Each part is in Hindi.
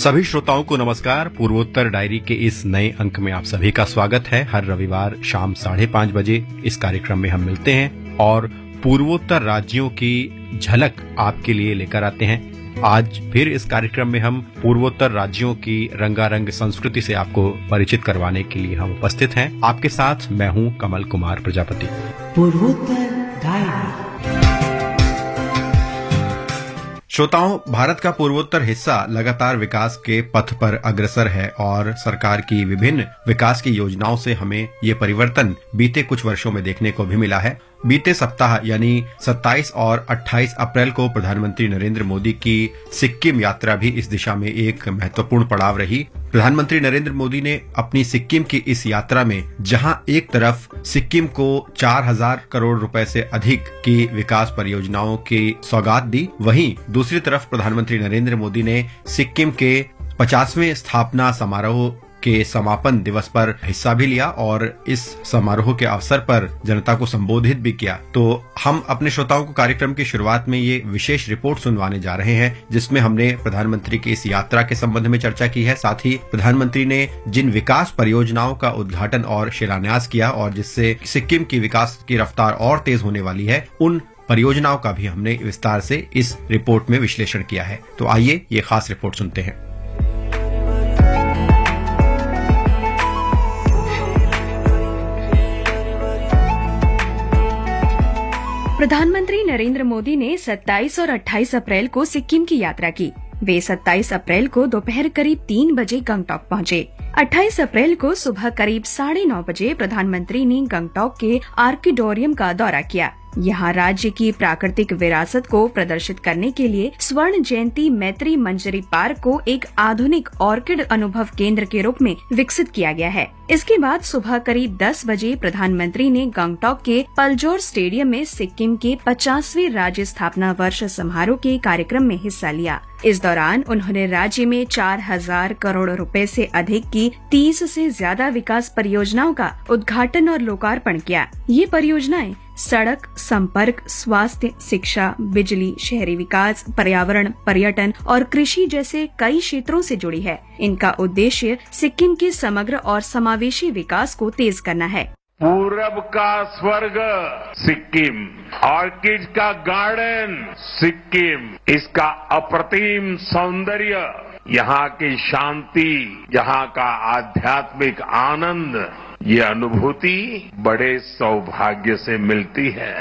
सभी श्रोताओं को नमस्कार। पूर्वोत्तर डायरी के इस नए अंक में आप सभी का स्वागत है। हर रविवार शाम 5:30 बजे इस कार्यक्रम में हम मिलते हैं और पूर्वोत्तर राज्यों की झलक आपके लिए लेकर आते हैं। आज फिर इस कार्यक्रम में हम पूर्वोत्तर राज्यों की रंगारंग संस्कृति से आपको परिचित करवाने के लिए हम उपस्थित हैं। आपके साथ मैं हूं कमल कुमार प्रजापति। पूर्वोत्तर डायरी। श्रोताओं, भारत का पूर्वोत्तर हिस्सा लगातार विकास के पथ पर अग्रसर है और सरकार की विभिन्न विकास की योजनाओं से हमें ये परिवर्तन बीते कुछ वर्षों में देखने को भी मिला है। बीते सप्ताह यानी 27 और 28 अप्रैल को प्रधानमंत्री नरेंद्र मोदी की सिक्किम यात्रा भी इस दिशा में एक महत्वपूर्ण पड़ाव रही। प्रधानमंत्री नरेंद्र मोदी ने अपनी सिक्किम की इस यात्रा में जहां एक तरफ सिक्किम को 4000 करोड़ रुपए से अधिक की विकास परियोजनाओं की सौगात दी, वहीं दूसरी तरफ प्रधानमंत्री नरेंद्र मोदी ने सिक्किम के 50वें स्थापना समारोह के समापन दिवस पर हिस्सा भी लिया और इस समारोह के अवसर पर जनता को संबोधित भी किया। तो हम अपने श्रोताओं को कार्यक्रम की शुरुआत में ये विशेष रिपोर्ट सुनवाने जा रहे हैं, जिसमें हमने प्रधानमंत्री की इस यात्रा के संबंध में चर्चा की है। साथ ही प्रधानमंत्री ने जिन विकास परियोजनाओं का उद्घाटन और शिलान्यास किया और जिससे सिक्किम की विकास की रफ्तार और तेज होने वाली है, उन परियोजनाओं का भी हमने विस्तार से इस रिपोर्ट में विश्लेषण किया है। तो आइए ये खास रिपोर्ट सुनते हैं। प्रधानमंत्री नरेंद्र मोदी ने 27 और 28 अप्रैल को सिक्किम की यात्रा की। वे 27 अप्रैल को दोपहर करीब 3 बजे गंगटोक पहुंचे। 28 अप्रैल को सुबह करीब 9:30 बजे प्रधानमंत्री ने गंगटोक के आर्किडोरियम का दौरा किया। यहाँ राज्य की प्राकृतिक विरासत को प्रदर्शित करने के लिए स्वर्ण जयंती मैत्री मंजरी पार्क को एक आधुनिक ऑर्किड अनुभव केंद्र के रूप में विकसित किया गया है। इसके बाद सुबह करीब 10 बजे प्रधानमंत्री ने गंगटोक के पलजोर स्टेडियम में सिक्किम के 50वें राज्य स्थापना वर्ष समारोह के कार्यक्रम में हिस्सा लिया। इस दौरान उन्होंने राज्य में 4000 करोड़ रुपए से अधिक की 30 से ज्यादा विकास परियोजनाओं का उद्घाटन और लोकार्पण किया। ये परियोजनाएं सड़क, संपर्क, स्वास्थ्य, शिक्षा, बिजली, शहरी विकास, पर्यावरण, पर्यटन और कृषि जैसे कई क्षेत्रों से जुड़ी है। इनका उद्देश्य सिक्किम के समग्र और समावेशी विकास को तेज करना है। पूरब का स्वर्ग सिक्किम, ऑर्किड का गार्डन सिक्किम, इसका अप्रतिम सौंदर्य, यहाँ की शांति, यहाँ का आध्यात्मिक आनंद, ये अनुभूति बड़े सौभाग्य से मिलती है।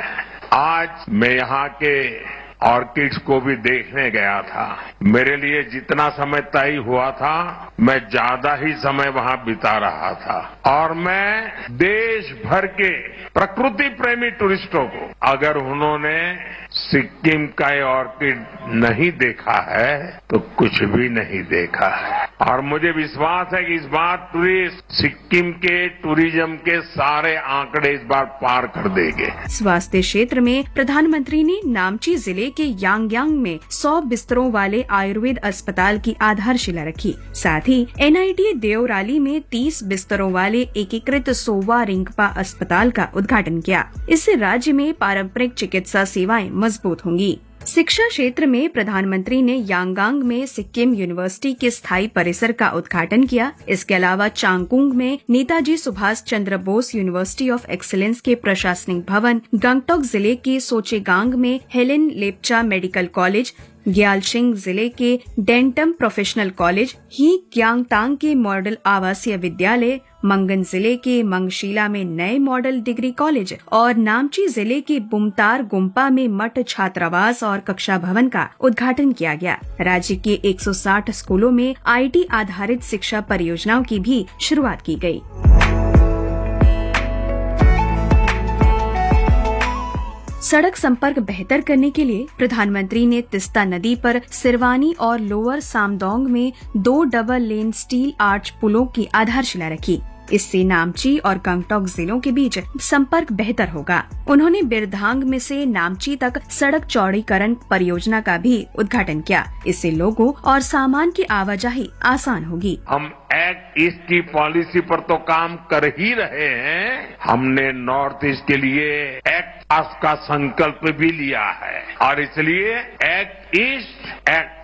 आज मैं यहाँ के ऑर्किड्स को भी देखने गया था। मेरे लिए जितना समय तय हुआ था, मैं ज्यादा ही समय वहाँ बिता रहा था और मैं देश भर के प्रकृति प्रेमी टूरिस्टों को, अगर उन्होंने सिक्किम का ऑर्किड नहीं देखा है तो कुछ भी नहीं देखा है। और मुझे विश्वास है कि इस बार टूरिस्ट सिक्किम के टूरिज्म के सारे आंकड़े इस बार पार कर देंगे। स्वास्थ्य क्षेत्र में प्रधानमंत्री ने नामची जिले के यांगयांग में 100 बिस्तरों वाले आयुर्वेद अस्पताल की आधारशिला रखी। साथ ही NIT देओराली में 30 बिस्तरों वाले एकीकृत सोवा रिंगपा अस्पताल का उद्घाटन किया। इससे राज्य में पारंपरिक चिकित्सा सेवाएं मजबूत होंगी। शिक्षा क्षेत्र में प्रधानमंत्री ने यांगांग में सिक्किम यूनिवर्सिटी के स्थायी परिसर का उद्घाटन किया। इसके अलावा चांगकुंग में Netaji Subhash Chandra Bose university of excellence के प्रशासनिक भवन, गंगटोक जिले के सोचेगांग में Helen Lepcha medical college, Gyalshing जिले के डेंटम प्रोफेशनल कॉलेज, ही क्यांगतांग के मॉडल आवासीय विद्यालय, मंगन जिले के मंगशीला में नए मॉडल डिग्री कॉलेज और नामची जिले के बुमतार गुम्पा में मठ छात्रावास और कक्षा भवन का उद्घाटन किया गया। राज्य के 160 स्कूलों में IT आधारित शिक्षा परियोजनाओं की भी शुरुआत की गई। सड़क संपर्क बेहतर करने के लिए प्रधानमंत्री ने तिस्ता नदी पर सिरवानी और लोअर सामदोंग में 2 डबल लेन स्टील आर्च पुलों की आधारशिला रखी। इससे नामची और गंगटोक जिलों के बीच संपर्क बेहतर होगा। उन्होंने बिरधांग में से नामची तक सड़क चौड़ीकरण परियोजना का भी उद्घाटन किया। इससे लोगों और सामान की आवाजाही आसान होगी। हम एक्ट ईस्ट की पॉलिसी पर तो काम कर ही रहे हैं, हमने नॉर्थ ईस्ट के लिए एक्ट पास का संकल्प भी लिया है और इसलिए एक्ट ईस्ट एक्ट